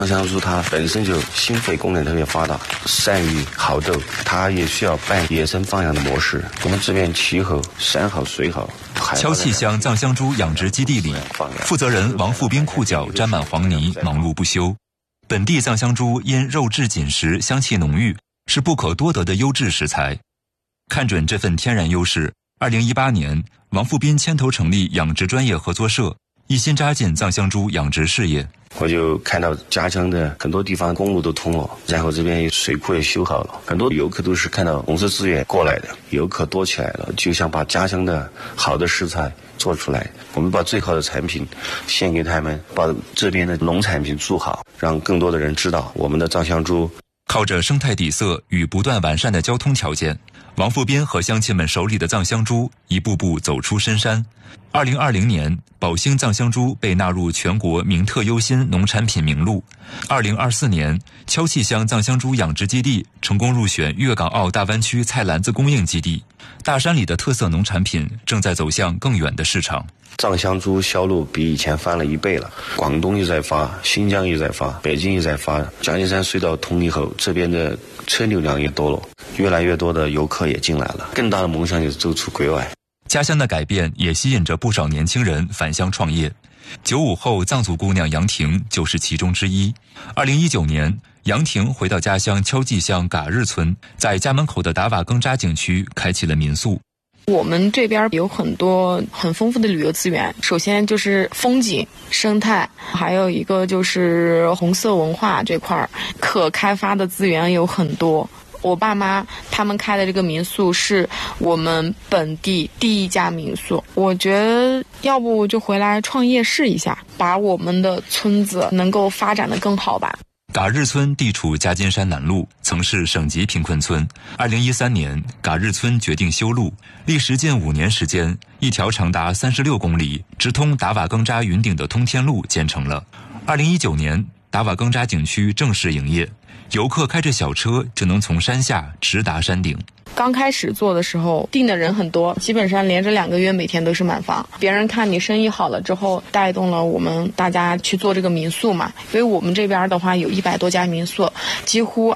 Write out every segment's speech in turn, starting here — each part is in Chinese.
藏香猪它本身就心肺功能特别发达，善于好斗，它也需要半野生放养的模式。我们这边气候山好水好。 敲气乡藏香猪养殖基地里，负责人王富斌裤脚沾满黄泥，忙碌不休。本地藏香猪因肉质紧实，香气浓郁，是不可多得的优质食材。看准这份天然优势，2018年，王富斌牵头成立养殖专业合作社，一心扎进藏香猪养殖事业。 我就看到家乡的很多地方公路都通了，然后这边水库也修好了，很多游客都是看到红色资源过来的，游客多起来了，就想把家乡的好的食材做出来，我们把最好的产品献给他们，把这边的农产品做好，让更多的人知道我们的藏香猪。 靠着生态底色与不断完善的交通条件，王富斌和乡亲们手里的藏香猪一步步走出深山。2020年，宝兴藏香猪被纳入全国名特优新农产品名录。2024年，敲气乡藏香猪养殖基地成功入选粤港澳大湾区菜篮子供应基地。大山里的特色农产品正在走向更远的市场。 藏香猪销路比以前翻了1倍了，广东也在发，新疆也在发，北京也在发。犍金山隧道通以后，这边的车流量也多了，越来越多的游客也进来了。更大的梦想就是走出国外。 家乡的改变也吸引着不少年轻人返乡创业。95后藏族姑娘杨婷就是其中之一。2019年，杨婷回到家乡敲气乡嘎日村，在家门口的达瓦更扎景区开启了民宿。 我们这边有很多很丰富的旅游资源，首先就是风景、生态，还有一个就是红色文化这块可开发的资源有很多。我爸妈他们开的这个民宿是我们本地第一家民宿，我觉得要不就回来创业试一下，把我们的村子能够发展得更好吧。 嘎日村地处犍金山南麓，曾是省级贫困村。2013年，嘎日村决定修路，历时近5年时间，一条长达36公里、直通达瓦更扎云顶的通天路建成了。2019年，达瓦更扎景区正式营业，游客开着小车就能从山下直达山顶。 刚开始做的时候订的人很多，基本上连着2个月每天都是满房。别人看你生意好了之后，带动了我们大家去做这个民宿嘛。因为我们这边的话有100多家民宿，几乎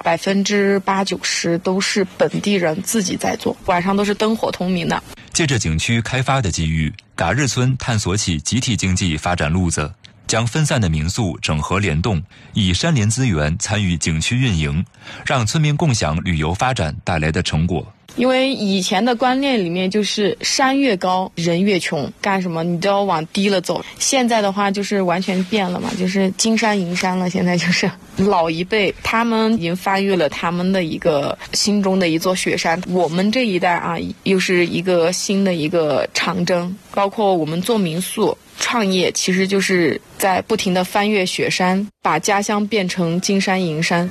80%-90%都是本地人自己在做，晚上都是灯火通明的。 借着景区开发的机遇，嘎日村探索起集体经济发展路子，将分散的民宿整合联动，以山林资源参与景区运营，让村民共享旅游发展带来的成果。 因为以前的观念里面就是山越高人越穷，干什么你都要往低了走。现在的话就是完全变了嘛，就是金山银山了。现在就是老一辈他们已经翻越了他们的一个心中的一座雪山，我们这一代啊又是一个新的一个长征。包括我们做民宿创业，其实就是在不停的翻越雪山，把家乡变成金山银山。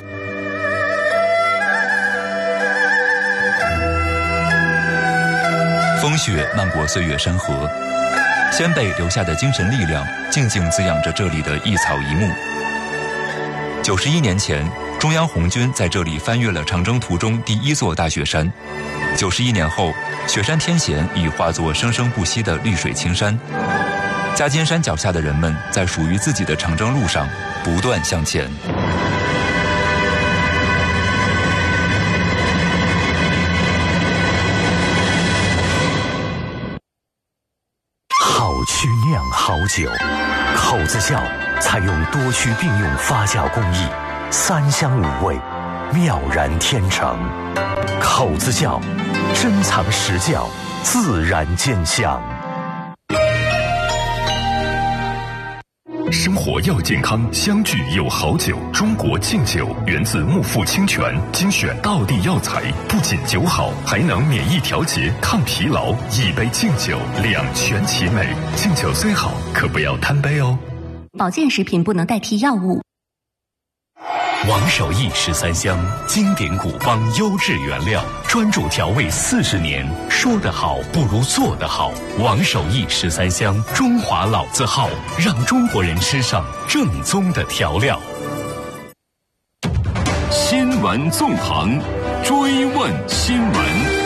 风雪漫过岁月山河，先辈留下的精神力量静静滋养着这里的一草一木。91年前，中央红军在这里翻越了长征途中第1座大雪山。91年后，雪山天险已化作生生不息的绿水青山。犍金山脚下的人们在属于自己的长征路上不断向前。 好曲酿好酒，口子窖采用多区并用发酵工艺，3香5味，妙然天成。口子窖珍藏实窖，自然见香。 生活要健康，相聚有好酒。中国敬酒源自木富清泉，精选道地药材，不仅酒好，还能免疫调节、抗疲劳。一杯敬酒，两全其美。敬酒虽好，可不要贪杯哦。 保健食品不能代替药物。 王守义13香，经典古方优质原料，专注调味40年，说得好不如做得好。王守义13香，中华老字号，让中国人吃上正宗的调料。 新闻纵横，追问新闻。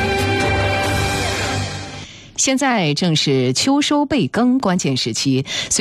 现在正是秋收备耕关键时期，